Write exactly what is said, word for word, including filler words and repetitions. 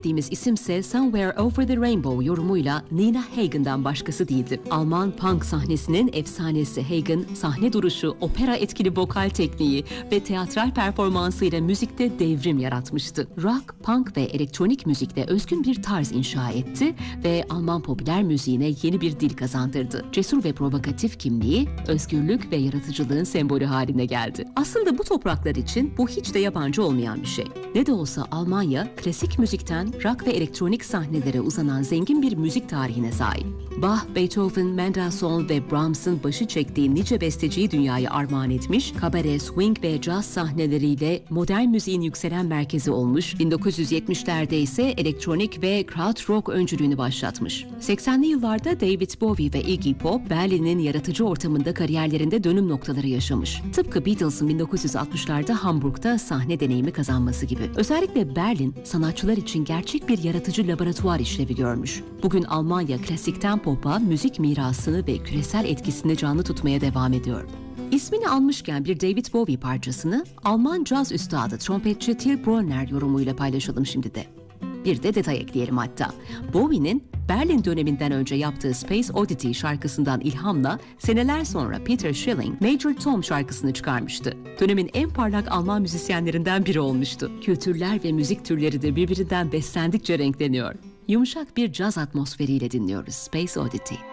Dediğimiz isimse Somewhere Over the Rainbow yorumuyla Nina Hagen'dan başkası değildi. Alman punk sahnesinin efsanesi Hagen, sahne duruşu, opera etkili vokal tekniği ve teatral performansıyla müzikte devrim yaratmıştı. Rock, punk ve elektronik müzikle özgün bir tarz inşa etti ve Alman popüler müziğine yeni bir dil kazandırdı. Cesur ve provokatif kimliği, özgürlük ve yaratıcılığın sembolü haline geldi. Aslında bu topraklar için bu hiç de yabancı olmayan bir şey. Ne de olsa Almanya, klasik müzikten rock ve elektronik sahnelere uzanan zengin bir müzik tarihine sahip. Bach, Beethoven, Mendelssohn ve Brahms'ın başı çektiği nice besteciyi dünyaya armağan etmiş, kabare, swing ve caz sahneleriyle modern müziğin yükselen merkezi olmuş, bin dokuz yüz yetmişlerde ise elektronik ve krautrock öncülüğünü başlatmış. seksenli yıllarda David Bowie ve Iggy Pop, Berlin'in yaratıcı ortamında kariyerlerinde dönüm noktaları yaşamış. Tıpkı Beatles'ın bin dokuz yüz altmışlarda Hamburg'da sahne deneyimi kazanması gibi. Özellikle Berlin, sanatçılar için gerçek bir yaratıcı laboratuvar işlevi görmüş. Bugün Almanya klasikten pop'a müzik mirasını ve küresel etkisini canlı tutmaya devam ediyor. İsmini almışken bir David Bowie parçasını Alman caz üstadı trompetçi Till Brönner yorumuyla paylaşalım şimdi de. Bir de detay ekleyelim hatta. Bowie'nin Berlin döneminden önce yaptığı Space Oddity şarkısından ilhamla seneler sonra Peter Schilling, Major Tom şarkısını çıkarmıştı. Dönemin en parlak Alman müzisyenlerinden biri olmuştu. Kültürler ve müzik türleri de birbirinden beslendikçe renkleniyor. Yumuşak bir caz atmosferiyle dinliyoruz Space Oddity.